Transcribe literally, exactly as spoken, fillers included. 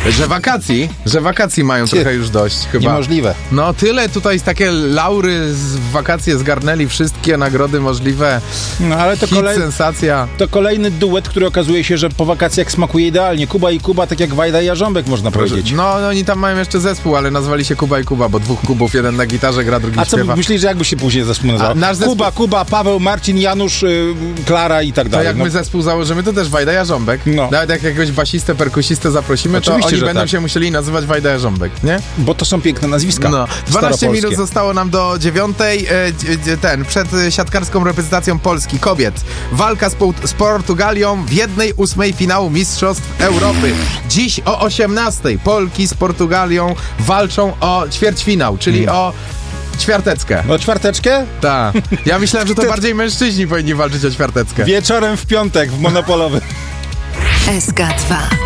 Że wakacji, że wakacji mają Cie, trochę już dość chyba. Niemożliwe. No tyle tutaj takie laury z wakacje zgarnęli, wszystkie nagrody możliwe. No ale to, Hit, kolej, sensacja. to kolejny duet, który okazuje się, że po wakacjach smakuje idealnie. Kuba i Kuba, tak jak Wajda i Jarząbek, można powiedzieć. No oni tam mają jeszcze zespół, ale nazwali się Kuba i Kuba, bo dwóch Kubów, jeden na gitarze gra, drugi A co śpiewa. myślisz, że jakby się później zespół nazywał? A nasz zespół- Kuba, Kuba, Paweł, Marcin, Janusz, yy, Klara i tak To dalej. jak No, my zespół założymy, to też Wajda Jarząbek. No. Nawet jak jakiegoś basistę, perkusistę zaprosimy, to Oczywiście, oni że będą tak. się musieli nazywać Wajda Jarząbek, nie? bo to są piękne nazwiska. No. dwanaście staropolskie. minut zostało nam do dziewiątej. E, dzie- dzie- ten, przed e, siatkarską reprezentacją Polski kobiet. Walka z, po, z Portugalią w jednej ósmej finału Mistrzostw Europy. Dziś o osiemnastej Polki z Portugalią walczą o ćwierćfinał, czyli Hmm. o ćwiarteckę. O czwarteczkę? Tak. Ja myślałem, że to bardziej mężczyźni powinni walczyć o ćwiarteckę. Wieczorem w piątek w Monopolowym. S K dwa.